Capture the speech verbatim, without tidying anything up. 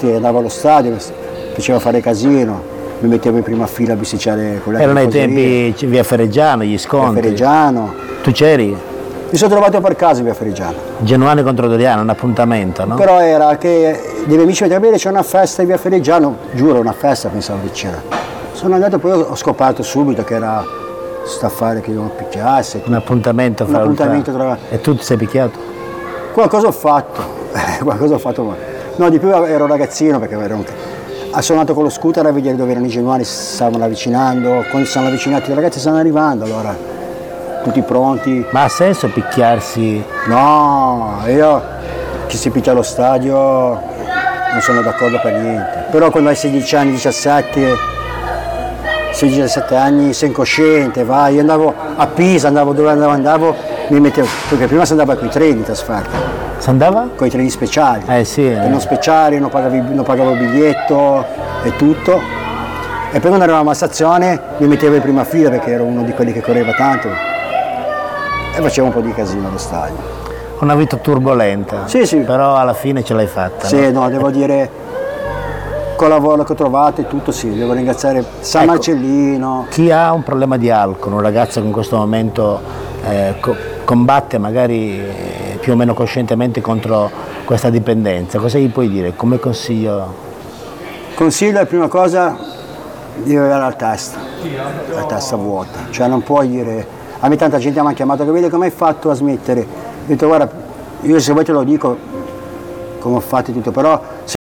tutti, andavo allo stadio, facevo fare casino, mi mettevo in prima fila a bisticciare con le Erano ai tempi via Ferreggiano, gli scontri. Via Ferreggiano. Tu c'eri? Mi sono trovato per caso in via Ferreggiano. Genuani contro Doriano, un appuntamento, no? Però era che dei miei amici mi dicono, c'è una festa in via Ferreggiano, giuro, una festa, pensavo che c'era. Sono andato, poi ho scoperto subito che era sta affare che io picchiassi. Un appuntamento fra un appuntamento tra... E tu ti sei picchiato? Qualcosa ho fatto, qualcosa ho fatto, ma... no, di più ero ragazzino perché ero... sono andato con lo scooter a vedere dove erano i genuani, si stavano avvicinando, quando si sono avvicinati i ragazzi stanno arrivando, allora tutti pronti. Ma ha senso picchiarsi? No, io chi si picchia allo stadio non sono d'accordo per niente, però quando hai sedici anni, diciassette, sedici diciassette anni sei incosciente, vai, io andavo a Pisa, andavo dove andavo, andavo, mi mettevo, perché prima si andava con i treni in trasferta. Si andava? Con i treni speciali. Eh sì. Eh. Non speciali, non, pagavi, non pagavo il biglietto e tutto. E poi quando arrivavamo a stazione mi mettevo in prima fila perché ero uno di quelli che correva tanto e facevo un po' di casino allo stadio. Una vita turbolenta. Sì, sì. Però alla fine ce l'hai fatta. Sì, no, no devo dire, con il lavoro che ho trovato e tutto, sì, devo ringraziare San ecco, Marcellino. Chi ha un problema di alcol, un ragazzo che in questo momento eh, co combatte magari eh, più o meno coscientemente contro questa dipendenza, cosa gli puoi dire? Come consiglio? Consiglio, la prima cosa, di avere la testa, la testa vuota, cioè non puoi dire, a me tanta gente mi ha chiamato che vede come hai fatto a smettere, ho detto guarda, io se vuoi te lo dico come ho fatto tutto, però